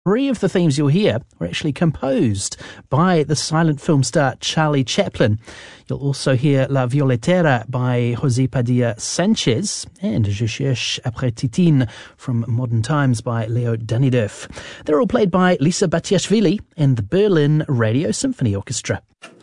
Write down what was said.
Three of the themes you'll hear were actually composed by the silent film star Charlie Chaplin. You'll also hear La Violetera by José Padilla Sanchez and Je cherche après Titine from Modern Times by Leo Danidoff. They're all played by Lisa Batiashvili and the Berlin Radio Symphony Orchestra.